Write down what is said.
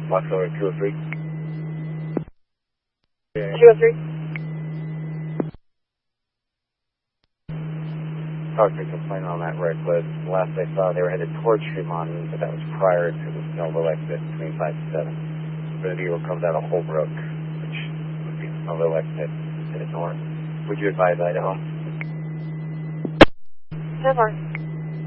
Box over 203. 203. Talk to complaint on that reckless. Last I saw, they were headed towards Fremont, but that was prior to the Snellville exit between 5 and 7. But the vehicle comes out of Holbrook, which would be the Snellville exit, headed north. Would you advise Idaho? 10-4.